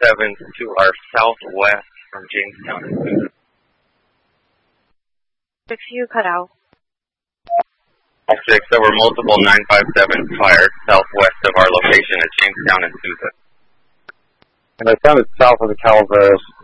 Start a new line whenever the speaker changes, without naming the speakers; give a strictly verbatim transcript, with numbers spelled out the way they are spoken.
sevens to our southwest from Jamestown and Sousa.
Six, you cut out.
Six, there were multiple nine five sevens fired southwest of our location at Jamestown and Sousa.
And I sounded south of the Calaveras.